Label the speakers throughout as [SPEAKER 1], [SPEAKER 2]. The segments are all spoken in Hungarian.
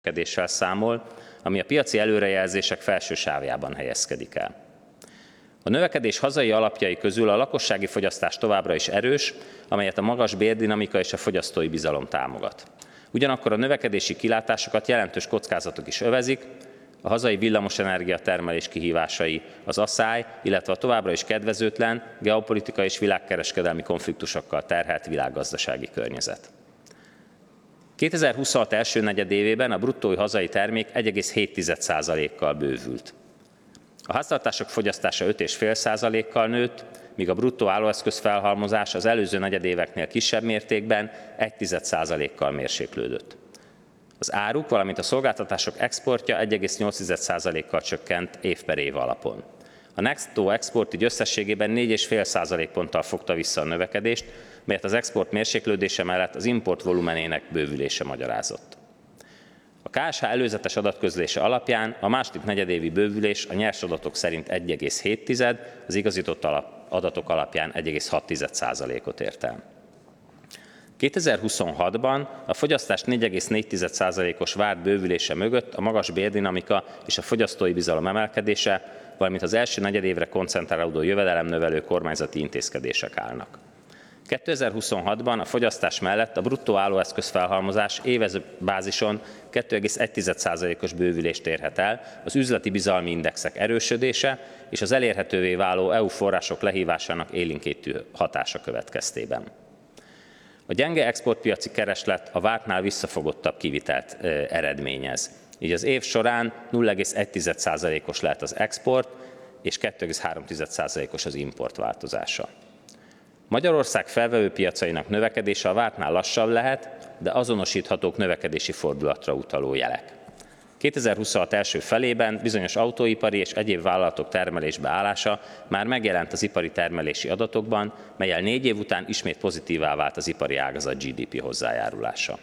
[SPEAKER 1] növekedéssel számol, ami a piaci előrejelzések felső sávjában helyezkedik el. A növekedés hazai alapjai közül a lakossági fogyasztás továbbra is erős, amelyet a magas bérdinamika és a fogyasztói bizalom támogat. Ugyanakkor a növekedési kilátásokat jelentős kockázatok is övezik, a hazai villamosenergia termelés kihívásai, az asszály, illetve a továbbra is kedvezőtlen geopolitikai és világkereskedelmi konfliktusokkal terhelt világgazdasági környezet. 2026 első negyedévében a bruttó hazai termék 1,7%-kal bővült. A háztartások fogyasztása 5,5%-kal nőtt, míg a bruttó állóeszköz-felhalmozás az előző negyedéveknél kisebb mértékben 1,1%-kal mérséklődött. Az áruk, valamint a szolgáltatások exportja 1,8%-kal csökkent év per év alapon. A nettó export így összességében 4,5% ponttal fogta vissza a növekedést, melyet az export mérséklődése mellett az import volumenének bővülése magyarázott. A KSH előzetes adatközlése alapján a második negyedévi bővülés a nyers adatok szerint 1,7, az igazított adatok alapján 1,6%-ot ért el. 2026-ban a fogyasztás 4,4%-os várt bővülése mögött a magas bérdinamika és a fogyasztói bizalom emelkedése, valamint az első negyedévre koncentrálódó jövedelemnövelő kormányzati intézkedések állnak. 2026-ban a fogyasztás mellett a bruttó állóeszköz-felhalmozás éves bázison 2,1%-os bővülést érhet el az üzleti bizalmi indexek erősödése és az elérhetővé váló EU források lehívásának élénkítő hatása következtében. A gyenge exportpiaci kereslet a vártnál visszafogottabb kivitelt eredményez. Így az év során 0,1%-os lehet az export, és 2,3%-os az import változása. Magyarország felvevő piacainak növekedése a vártnál lassabb lehet, de azonosíthatók növekedési fordulatra utaló jelek. 2026 első felében bizonyos autóipari és egyéb vállalatok termelésbe állása már megjelent az ipari termelési adatokban, mellyel 4 év után ismét pozitívá vált az ipari ágazat GDP hozzájárulása.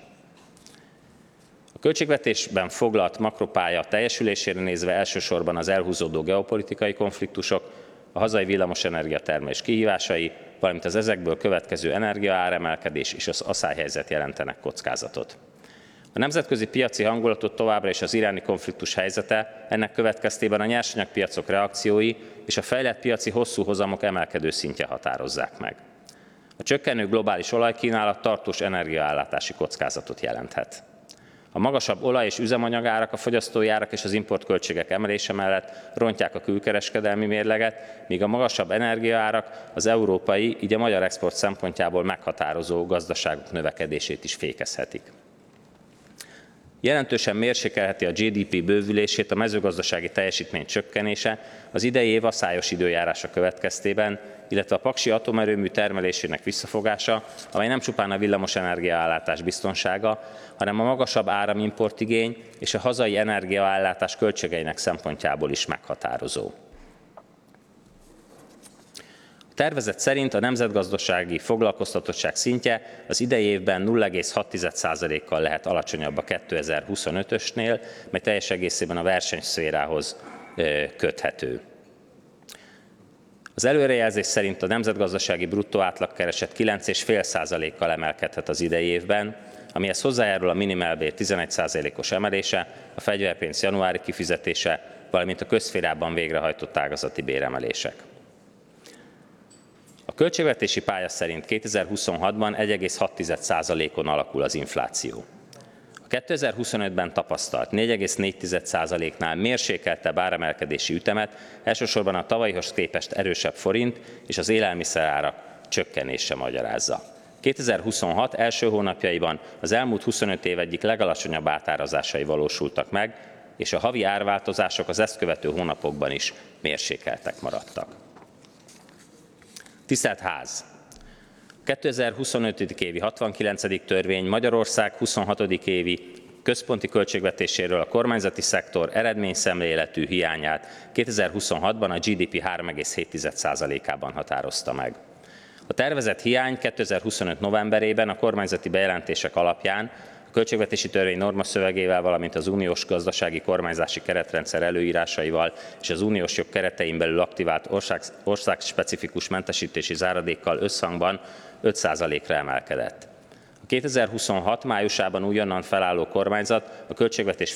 [SPEAKER 1] A költségvetésben foglalt makropálya teljesülésére nézve elsősorban az elhúzódó geopolitikai konfliktusok, a hazai villamosenergia termelés kihívásai, valamint az ezekből következő energiaáremelkedés és az asszályhelyzet jelentenek kockázatot. A nemzetközi piaci hangulatot továbbra is az iráni konfliktus helyzete, ennek következtében a nyersanyagpiacok reakciói és a fejlett piaci hosszú hozamok emelkedő szintje határozzák meg. A csökkenő globális olajkínálat tartós energiaellátási kockázatot jelenthet. A magasabb olaj- és üzemanyagárak, a fogyasztói árak és az importköltségek emelése mellett rontják a külkereskedelmi mérleget, míg a magasabb energiaárak az európai, így a magyar export szempontjából meghatározó gazdaságok növekedését is fékezhetik. Jelentősen mérsékelheti a GDP bővülését a mezőgazdasági teljesítmény csökkenése az idei év asszályos időjárása következtében, illetve a paksi atomerőmű termelésének visszafogása, amely nem csupán a villamosenergiaellátás biztonsága, hanem a magasabb áramimportigény és a hazai energiaellátás költségeinek szempontjából is meghatározó. A tervezet szerint a nemzetgazdasági foglalkoztatottság szintje az idei évben 0,6%-kal lehet alacsonyabb a 2025-ösnél, mely teljes egészében a versenyszférához köthető. Az előrejelzés szerint a nemzetgazdasági bruttó átlagkereset 9,5%-kal emelkedhet az idei évben, amihez hozzájárul a minimálbér 11%-os emelése, a fegyverpénz januári kifizetése, valamint a közszférában végrehajtott ágazati béremelések. A költségvetési pálya szerint 2026-ban 1,6%-on alakul az infláció. A 2025-ben tapasztalt 4,4%-nál mérsékeltebb áremelkedési ütemet elsősorban a tavalyhoz képest erősebb forint és az élelmiszerárak csökkenése magyarázza. 2026 első hónapjaiban az elmúlt 25 év egyik legalacsonyabb átárazásai valósultak meg, és a havi árváltozások az ezt követő hónapokban is mérsékeltek maradtak. Tisztelt Ház! 2025. évi 69. törvény Magyarország 26. évi központi költségvetéséről a kormányzati szektor eredményszemléletű hiányát 2026-ban a GDP 3,7%-ában határozta meg. A tervezett hiány 2025. novemberében a kormányzati bejelentések alapján a költségvetési törvény normaszövegével, valamint az uniós gazdasági kormányzási keretrendszer előírásaival és az uniós jog keretein belül aktivált országspecifikus mentesítési záradékkal összhangban 5%-ra emelkedett. A A 2026 májusában újonnan felálló kormányzat a költségvetés